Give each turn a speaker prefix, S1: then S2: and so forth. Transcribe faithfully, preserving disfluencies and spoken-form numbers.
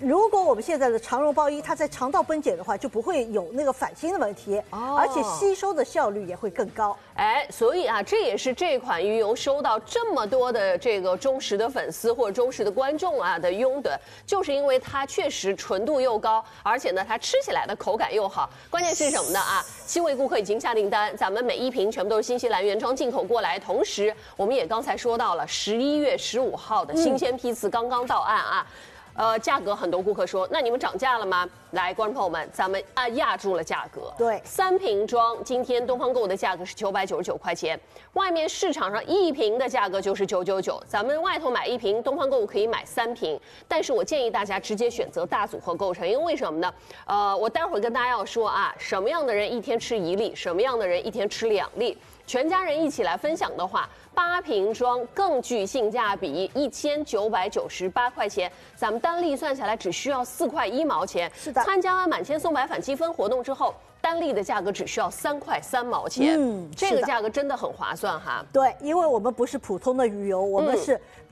S1: 如果我们现在的长绒包衣，它在肠道分解的话，就不会有那个反心的问题，哦、而且吸收的效率也会更高。
S2: 哎，所以啊，这也是这款鱼油收到这么多的这个忠实的粉丝或者忠实的观众啊的拥趸，就是因为它确实纯度又高，而且呢，它吃起来的口感又好。关键是什么呢？啊，七位顾客已经下订单，咱们每一瓶全部都是新西兰原装进口过来，同时我们也刚才说到了十一月十五号的新鲜批次刚刚到岸啊。嗯呃，价格很多顾客说，那你们涨价了吗？来，观众朋友们，咱们啊压住了价格。
S1: 对，
S2: 三瓶装，今天东方购物的价格是九百九十九块钱，外面市场上一瓶的价格就是九九九，咱们外头买一瓶，东方购物可以买三瓶，但是我建议大家直接选择大组合购成，因为为什么呢？呃，我待会儿跟大家要说啊，什么样的人一天吃一粒，什么样的人一天吃两粒。全家人一起来分享的话，八瓶装更具性价比，一千九百九十八块钱，咱们单粒算下来只需要四块一毛钱。
S1: 是的，
S2: 参加完满千送百返积分活动之后，单粒的价格只需要三块三毛钱。嗯，这个价格真的很划算哈。
S1: 对，因为我们不是普通的鱼油，我们是